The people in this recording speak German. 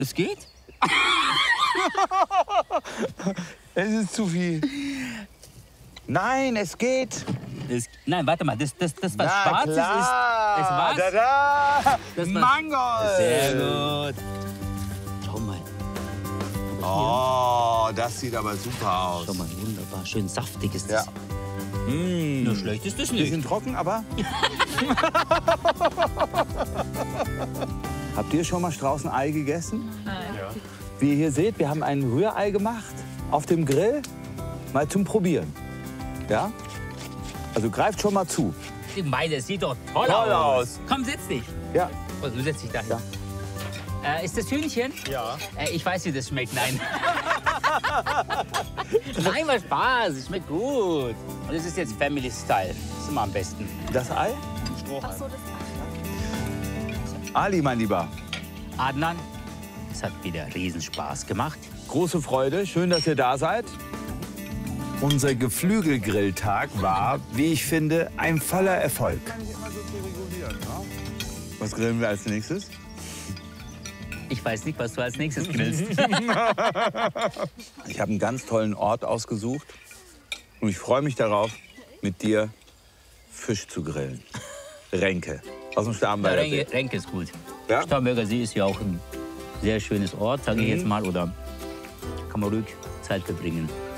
Das geht? Es ist zu viel. Nein, es geht. Nein, warte mal, das was Na Schwarzes klar. ist was? Da. Das was- Mangold. Sehr gut. Schau mal. Oh, das sieht aber super aus. Schau mal, wunderbar, schön saftig ist Ja. das. Nur schlecht ist das nicht. Bisschen trocken, aber... Habt ihr schon mal Straußenei gegessen? Ja. Wie ihr hier seht, wir haben ein Rührei gemacht auf dem Grill, mal zum Probieren. Ja? Also greift schon mal zu. Ich meine, das sieht doch toll, Toll aus. Komm, setz dich. Ja. Oh, du setz dich dahin. Ja. Ist das Hühnchen? Ja. Ich weiß, wie das schmeckt, nein. Nein, war Spaß, es schmeckt gut. Und das ist jetzt Family Style, das ist immer am besten. Das Ei? Strohhalm. Ali, mein Lieber. Adnan, es hat wieder Riesenspaß gemacht. Große Freude, schön, dass ihr da seid. Unser Geflügelgrilltag war, wie ich finde, ein voller Erfolg. Was grillen wir als nächstes? Ich weiß nicht, was du als nächstes grillst. Ich habe einen ganz tollen Ort ausgesucht und ich freue mich darauf, mit dir Fisch zu grillen. Renke aus dem Starnberger See. Renke ist gut. Ja? Starnberger See ist ja auch ein sehr schönes Ort, sage ich jetzt mal. Oder kann man ruhig Zeit verbringen.